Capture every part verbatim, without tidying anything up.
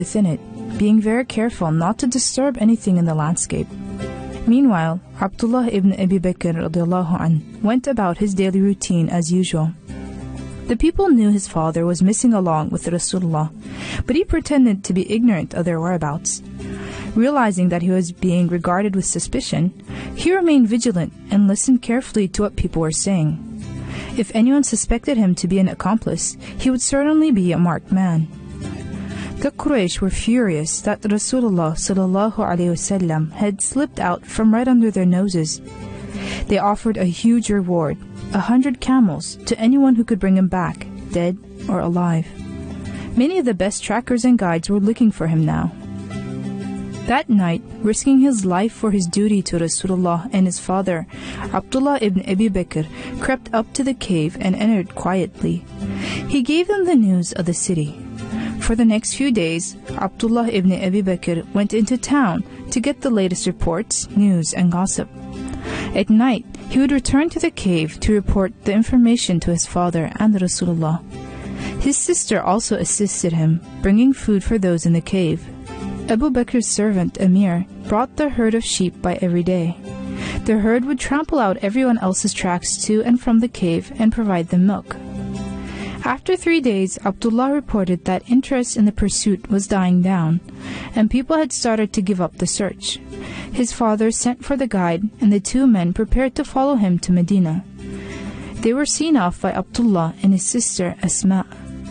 within it, being very careful not to disturb anything in the landscape. Meanwhile, Abdullah ibn Abi Bakr radiallahu anh went about his daily routine as usual. The people knew his father was missing along with Rasulullah, but he pretended to be ignorant of their whereabouts. Realizing that he was being regarded with suspicion, he remained vigilant and listened carefully to what people were saying. If anyone suspected him to be an accomplice, he would certainly be a marked man. The Quraysh were furious that Rasulullah sallallahu alaihi wasallam had slipped out from right under their noses. They offered a huge reward, a hundred camels, to anyone who could bring him back, dead or alive. Many of the best trackers and guides were looking for him now. That night, risking his life for his duty to Rasulullah and his father, Abdullah ibn Abi Bakr crept up to the cave and entered quietly. He gave them the news of the city. For the next few days, Abdullah ibn Abi Bakr went into town to get the latest reports, news, and gossip. At night, he would return to the cave to report the information to his father and Rasulullah. His sister also assisted him, bringing food for those in the cave. Abu Bakr's servant Amir brought the herd of sheep by every day. The herd would trample out everyone else's tracks to and from the cave and provide them milk. After three days, Abdullah reported that interest in the pursuit was dying down, and people had started to give up the search. His father sent for the guide, and the two men prepared to follow him to Medina. They were seen off by Abdullah and his sister Asma.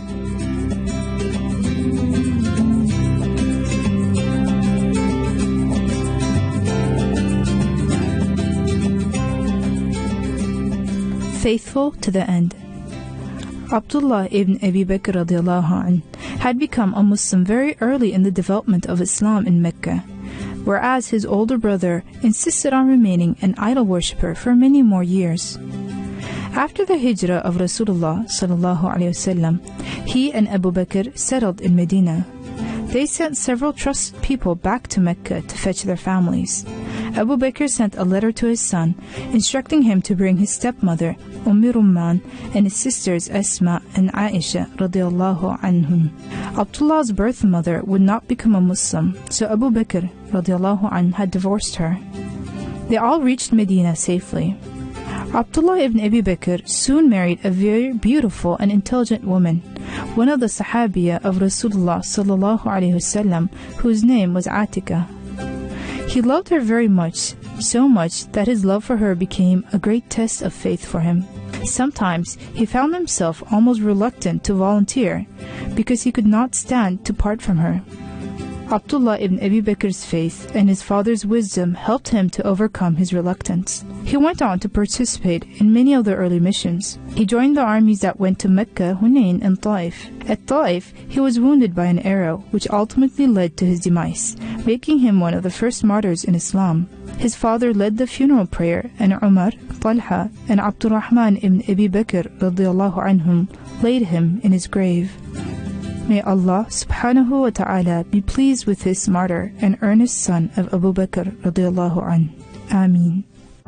Faithful to the end. Abdullah ibn Abi Bakr radiallahu anh had become a Muslim very early in the development of Islam in Mecca, whereas his older brother insisted on remaining an idol worshipper for many more years. After the hijrah of Rasulullah sallallahu alaihi wasallam, he and Abu Bakr settled in Medina. They sent several trusted people back to Mecca to fetch their families. Abu Bakr sent a letter to his son, instructing him to bring his stepmother, Umm Rumman, and his sisters Asma and Aisha radiallahu anhum. Abdullah's birth mother would not become a Muslim, so Abu Bakr radiallahu anh had divorced her. They all reached Medina safely. Abdullah ibn Abi Bakr soon married a very beautiful and intelligent woman, one of the Sahabiya of Rasulullah sallallahu alaihi wasallam, whose name was Atika. He loved her very much, so much that his love for her became a great test of faith for him. Sometimes he found himself almost reluctant to volunteer because he could not stand to part from her. Abdullah ibn Abi Bakr's faith and his father's wisdom helped him to overcome his reluctance. He went on to participate in many of the early missions. He joined the armies that went to Mecca, Hunayn, and Taif. At Taif, he was wounded by an arrow, which ultimately led to his demise, making him one of the first martyrs in Islam. His father led the funeral prayer, and Umar, Talha, and Abdurrahman ibn Abi Bakr radiallahu anhum laid him in his grave. May Allah subhanahu wa ta'ala be pleased with this martyr and earnest son of Abu Bakr radiallahu anh. Ameen.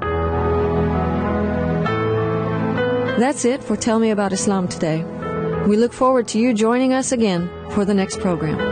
That's it for Tell Me About Islam today. We look forward to you joining us again for the next program.